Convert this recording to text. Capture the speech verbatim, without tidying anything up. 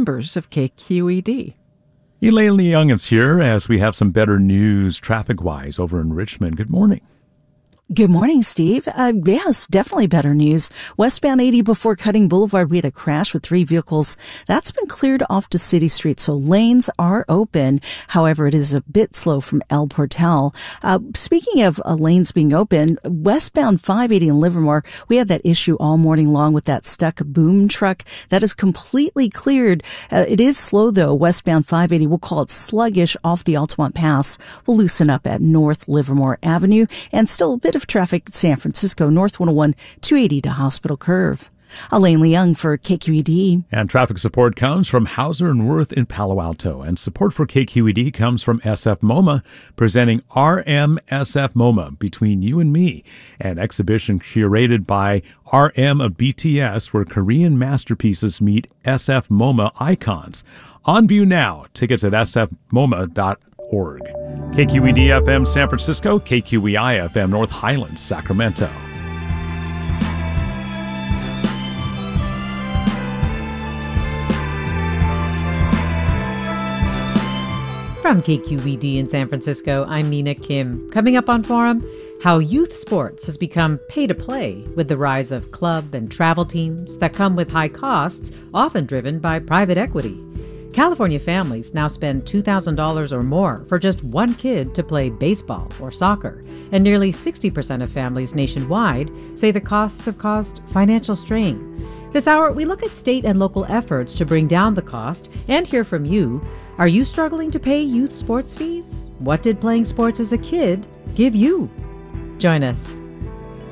members of K Q E D. Elaine Leung is here as we have some better news traffic-wise over in Richmond. Good morning. Good morning, Steve. Uh, yes, definitely better news. Westbound eighty before Cutting Boulevard, we had a crash with three vehicles. That's been cleared off to City Street, so lanes are open. However, it is a bit slow from El Portal. Uh, speaking of uh, lanes being open, westbound five eighty in Livermore, we had that issue all morning long with that stuck boom truck. That is completely cleared. Uh, it is slow, though. Westbound five eighty, we'll call it sluggish off the Altamont Pass. We'll loosen up at North Livermore Avenue, and still a bit of traffic at San Francisco, North one oh one, two eighty to Hospital Curve. Elaine Leung for K Q E D. And traffic support comes from Hauser and Wirth in Palo Alto. And support for K Q E D comes from S F MoMA, presenting R M S F MoMA, Between You and Me, an exhibition curated by R M of B T S where Korean masterpieces meet S F MoMA icons. On view now. Tickets at s f moma dot org. K Q E D F M San Francisco, K Q E I F M North Highlands, Sacramento. From K Q E D in San Francisco, I'm Nina Kim. Coming up on Forum, how youth sports has become pay-to-play with the rise of club and travel teams that come with high costs, often driven by private equity. California families now spend two thousand dollars or more for just one kid to play baseball or soccer, and nearly sixty percent of families nationwide say the costs have caused financial strain. This hour, we look at state and local efforts to bring down the cost and hear from you. Are you struggling to pay youth sports fees? What did playing sports as a kid give you? Join us.